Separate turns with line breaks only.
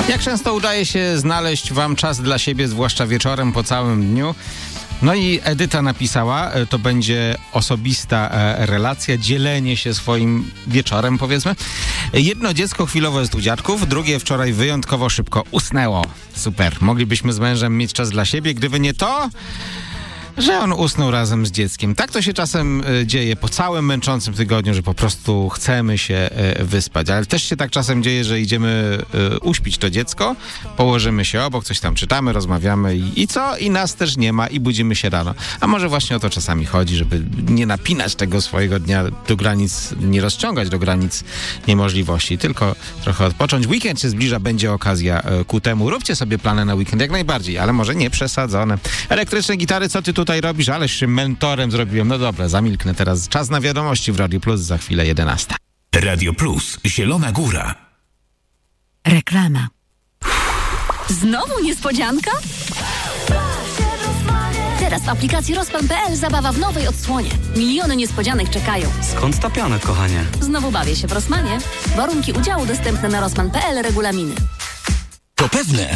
Jak często udaje się znaleźć wam czas dla siebie, zwłaszcza wieczorem po całym dniu? No i Edyta napisała, to będzie osobista relacja, dzielenie się swoim wieczorem, powiedzmy. Jedno dziecko chwilowo jest u dziadków, drugie wczoraj wyjątkowo szybko usnęło. Super, moglibyśmy z mężem mieć czas dla siebie, gdyby nie to, że on usnął razem z dzieckiem. Tak to się czasem dzieje po całym męczącym tygodniu, że po prostu chcemy się wyspać. Ale też się tak czasem dzieje, że idziemy uśpić to dziecko, położymy się obok, coś tam czytamy, rozmawiamy i co? I nas też nie ma i budzimy się rano. A może właśnie o to czasami chodzi, żeby nie napinać tego swojego dnia do granic, nie rozciągać do granic niemożliwości, tylko trochę odpocząć. Weekend się zbliża, będzie okazja ku temu. Róbcie sobie plany na weekend jak najbardziej, ale może nie przesadzone. Elektryczne gitary, co ty tutaj robisz? Ależ się mentorem zrobiłem. No dobra, zamilknę teraz. Czas na wiadomości w Radio Plus, za chwilę 11.
Radio Plus, Zielona Góra.
Reklama. Znowu niespodzianka? Teraz w aplikacji Rosman.pl zabawa w nowej odsłonie. Miliony niespodzianek czekają.
Skąd ta piana, kochanie?
Znowu bawię się w Rosmanie. Warunki udziału dostępne na Rosman.pl, regulaminy.
To pewne,